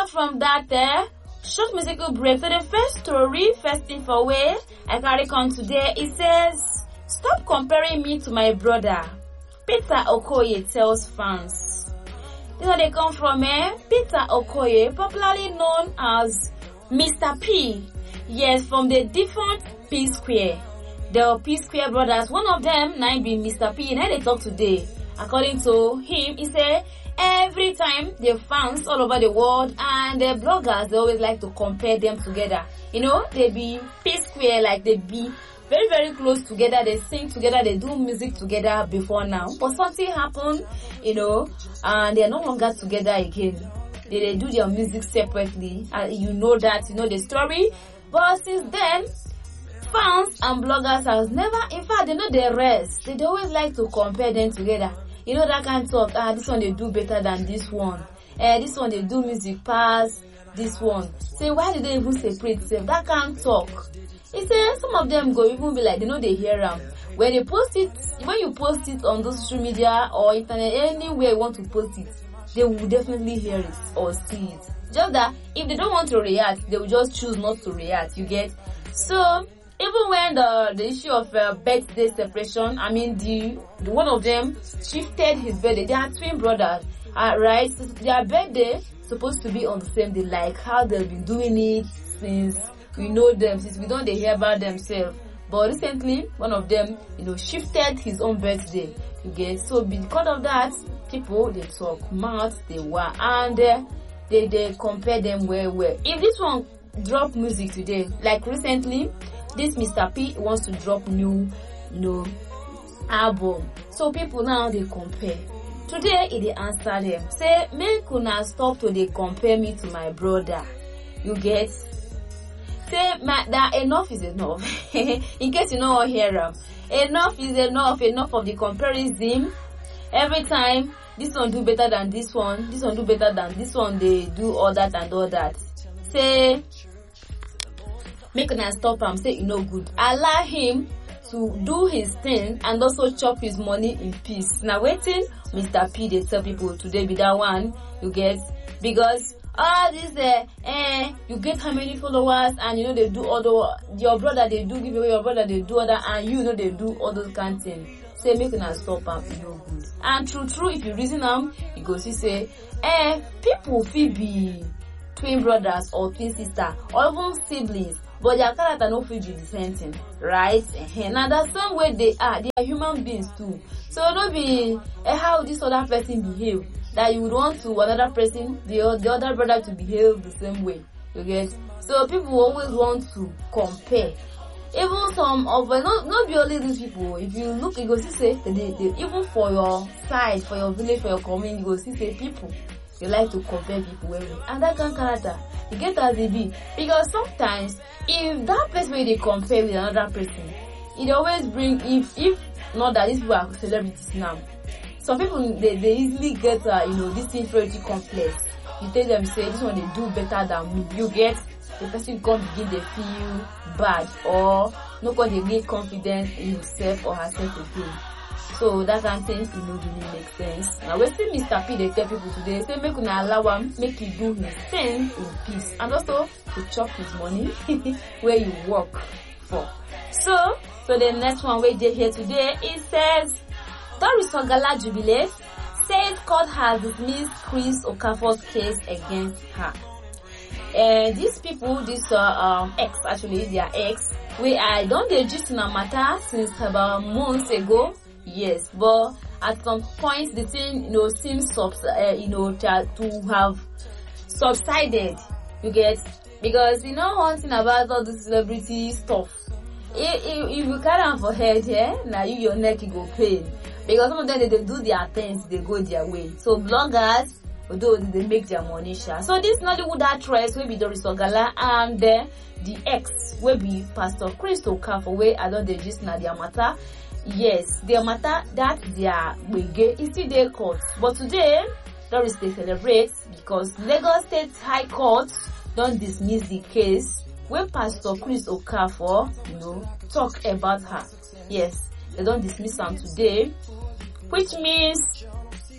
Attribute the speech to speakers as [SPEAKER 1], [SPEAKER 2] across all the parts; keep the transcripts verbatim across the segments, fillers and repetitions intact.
[SPEAKER 1] from that eh, short musical break, so the first story, first thing for way I carry on today, it says, stop comparing me to my brother. Peter Okoye tells fans. This is where they come from, eh? Peter Okoye, popularly known as Mister P. Yes, from the different P Square. The P Square brothers, one of them, now be Mister P, and they talk today. According to him, he said, every time the fans all over the world and the bloggers, they always like to compare them together. You know, they be P Square, like they be very, very close together. They sing together, they do music together before now. But something happened, you know, and they are no longer together again. They, they do their music separately. And you know that, you know the story. But since then, fans and bloggers have never, in fact, they know the rest. They, they always like to compare them together. You know that kind of talk, ah, this one they do better than this one. Eh, this one they do music past this one. Say, why did they even separate themselves? That kind of talk. He said some of them go even be like, they know they hear them. When they post it, when you post it on those social media or internet, anywhere you want to post it, they will definitely hear it or see it. Just that if they don't want to react, they will just choose not to react, you get? So, even when the, the issue of uh, birthday separation, I mean, the, the one of them shifted his birthday. They are twin brothers, uh, right? So their birthday supposed to be on the same day, like how they've been doing it since we know them, since we don't they hear about themselves. But recently, one of them, you know, shifted his own birthday. You get? So because of that, people they talk mad, they were, and uh, they they compare them well, well. If this one drop music today, like recently, this Mister P wants to drop new, you know, album. So people now they compare. Today he they answer them. Say, make una stop to they compare me to my brother. You get? Say my, that enough is enough. In case you know what hear them. Enough is enough, enough of the comparison. Every time this one do better than this one, this one do better than this one, they do all that and all that. Say, make una stop him, say you no good. Allow him to do his thing and also chop his money in peace. Now waiting, Mister P they tell people today be that one, you get, because all this uh, eh, you get how many followers and you know they do all the, your brother they do give away, your brother they do other, and you know they do all those kind of things. Say make una stop am, e no good. And true true, if you reason am, you go see say, eh, people fit be twin brothers or twin sister or even siblings, but their character no fit be the same thing, right? Now that's some way they are. They are human beings too. So no be eh, how this other person behave that you would want to another person, the the other brother to behave the same way. You get? So people always want to compare. Even some of uh, not not be only these people. If you look, you go see say they, they, even for your side, for your village, for your community, you go see say people they like to compare people well, and that kind of character you get as they be. Because sometimes if that person where they compare with another person, it always bring, if if not that these people are celebrities now. Some people they, they easily get uh, you know this inferiority complex. You tell them say this one they do better than me. You get, the person come begin they feel bad or no one they gain confidence in himself or herself again. So that kind of thing it no really make sense. Now we see Mister P they tell people today say make una allow him make you do his thing in peace and also to chop his money where you work for. So so the next one we did here today it says Doris Ogala Jubilee says court has dismissed Chris Okafor's case against her. Uh, these people, this uh, um ex actually, their ex, we I don't they just in a matter since about months ago. Yes, but at some point the thing you know seems subs uh, you know to, to have subsided. You get, because you know one thing about all this celebrity stuff. If, if, if you carry on for head here, yeah, now you your neck you go pain. Because some of them they, they do their things, they go their way. So bloggers, although they make their money share. So this Nollywood actress will be Doris Ogala and uh, the ex will be Pastor Chris Okafor, where I don't they just know their matter. Yes, their matter that their wege is still their court. But today, Doris they celebrate because Lagos State High Court don't dismiss the case when Pastor Chris Okafor, you know, talk about her. Yes, they don't dismiss them today, which means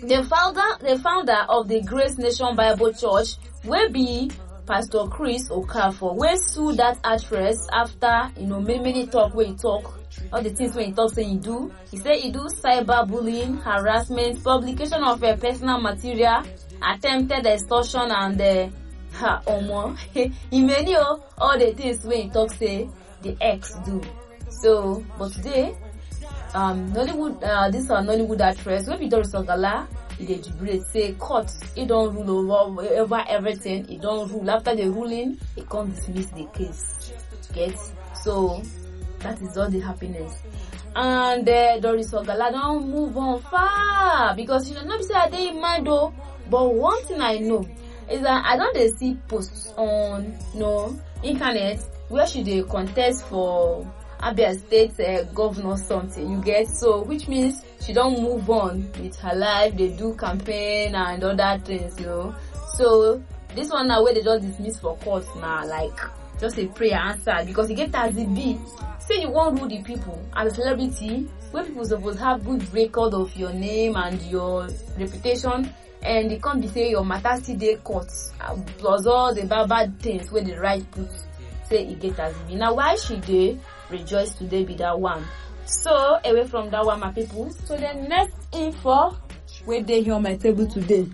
[SPEAKER 1] the founder the founder of the Grace Nation Bible Church will be Pastor Chris Okafor, wey sue that actress after, you know, many many talk wey he talk, all the things wey he talk say he do. He say he do cyberbullying, harassment, publication of uh, personal material, attempted extortion, and uh, ha omo he many oh, all the things wey he talk say the ex do. So, but today, um, Nollywood, uh, this are Nollywood actress wey be Doris Ogala. He dey jubilate say court he don't rule over, over everything. He don't rule. After the ruling, he can't dismiss the case. Get? So that is all the happiness. And uh, Doris Ogala don't move on far because she not be say I dey in mind though. But one thing I know is that I don't dey see posts on, you know, internet where she dey contest for Abia State uh, governor something, you get? So which means she don't move on with her life. They do campaign and other things, you know. So this one now where they just dismiss for court now, like just a prayer answer because you get as it be. Say you won't rule the people as a celebrity, where people supposed have good record of your name and your reputation, and they can't be say your matter still dey court uh, plus all the bad bad things where the right put. Say it get as it be. Now why she dey rejoice today be that one. So away from that one, my people. So the next info where they here on my table today.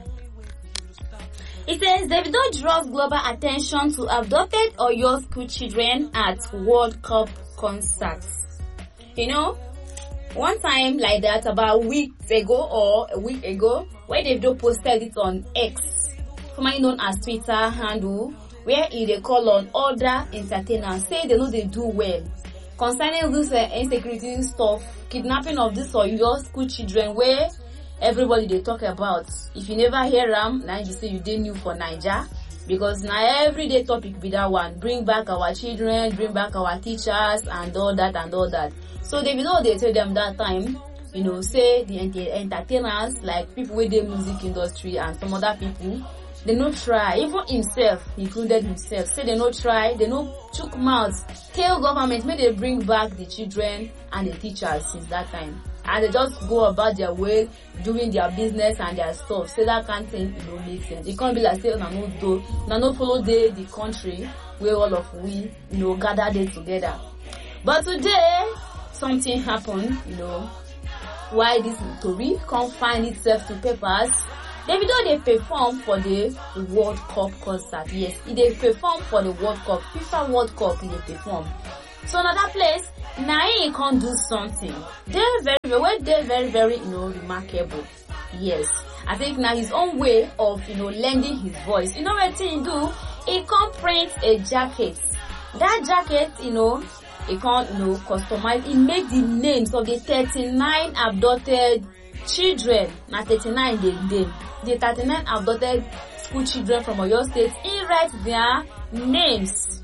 [SPEAKER 1] It says Davido draws global attention to abducted Oyo school children at World Cup concerts. You know, one time like that about a week ago or a week ago, where Davido posted it on X, formerly known as Twitter handle, where he they call on other entertainers, say they know they do well concerning this uh, insecurity stuff, kidnapping of this Oyo school children, where everybody they talk about. If you never hear them, now you say you didn't new for Niger, because now everyday topic be that one. Bring back our children, bring back our teachers, and all that and all that. So they know they tell them that time, you know, say the entertainers, like people with the music industry and some other people, they no try, even himself, included himself, say they no try, they no chook mouths, tell government, may they bring back the children and the teachers since that time. And they just go about their way, doing their business and their stuff. Say that kind of thing, it don't make sense. It can't be like, say, na no do, na no follow the, the country where all of we, you know, gather there together. But today, something happened, you know, why this story can't find itself to papers. Davido they perform for the World Cup concert. Yes, they perform for the World Cup, FIFA World Cup. They perform. So another place, now he can't do something. They're very, very, they're very, very, you know, remarkable. Yes, I think now his own way of, you know, lending his voice. You know what he do? He can't print a jacket. That jacket, you know, he can't, you know, customize. He made the names of the thirty-nine abducted children. Now thirty-nine they did. The thirty-nine abducted school children from Oyo State, he writes their names.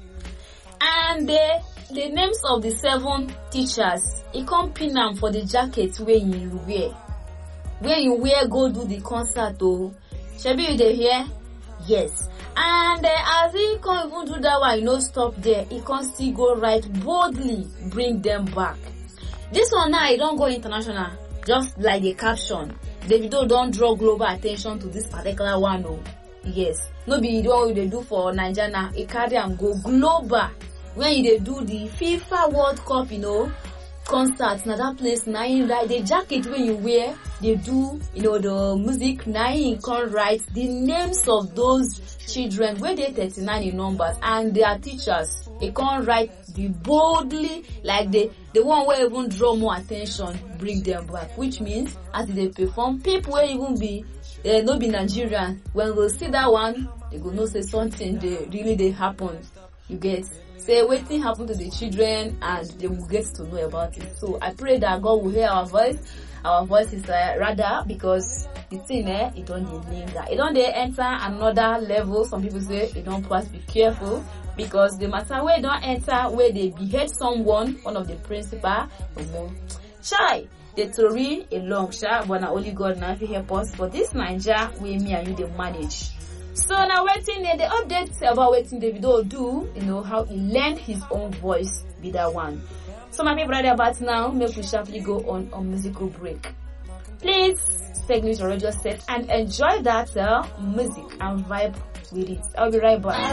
[SPEAKER 1] And the, the names of the seven teachers, he can't pin them for the jackets where you wear. Where you wear, go do the concert, oh. Shebi you dey hear? Yes. And uh, as he can't even do that one, you know, stop there. He can't still go right boldly, bring them back. This one now, he don't go international. Just like the caption. Davido don't draw global attention to this particular one, oh. Yes. No be the one they do for Nigeria now. He carry and go global. When they do the FIFA World Cup, you know, concerts, now that place, now in that the jacket when you wear, they do, you know, the music, now you can write the names of those children where they thirty-nine in numbers and their teachers. They can't write the boldly, like the the one where even draw more attention, bring them back, which means as they perform, people will even be uh, not be Nigerian. When they see that one, they go know say something they really they happen. You get say waiting happen to the children and they will get to know about it. So I pray that God will hear our voice. Our voice is uh, rather because the thing eh, it don't linger. It don't they enter another level. Some people say it don't pass. Be careful. Because the matter where don't enter where they behead someone, one of the principal, you know, shy, the story a long shot, but now only God now if help us. For this Niger, we me and you they manage. So now waiting uh, the updates about waiting Davido do, you know, how he lend his own voice be that one. So my people right about now, make we sharply go on a musical break. Please Fake News Radio set and enjoy that uh, music and vibe with it. I'll be right back.